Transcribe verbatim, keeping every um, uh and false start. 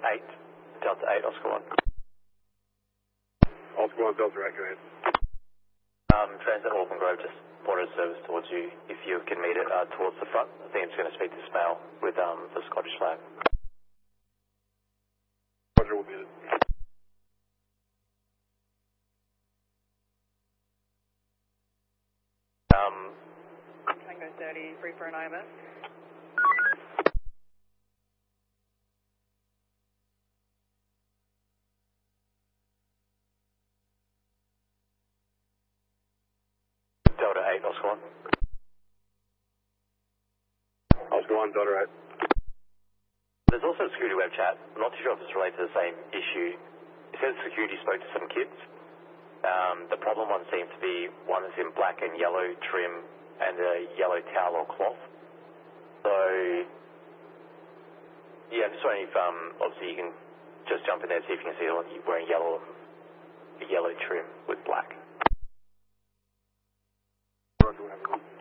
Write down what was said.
eight, Delta eight, Oscar one. Oscar one, Delta eight, go ahead. Um, Transit Auckland Grove just ordered service towards you, if you can meet it uh, towards the front. I think it's going to speak to Smale with um, the Scottish flag. Roger, we'll meet it. Um, Tango thirty, free for an I M S. Delta eight, Oscar one. Oscar one, Delta eight. There's also a security web chat. I'm not too sure if it's related to the same issue. It says security spoke to some kids. Um, the problem one seems to be one that's in black and yellow trim and a yellow towel or cloth. So, yeah, I'm just wondering if, um, obviously you can just jump in there and see if you can see the one wearing yellow, yellow trim with black. Roger, we'll have it.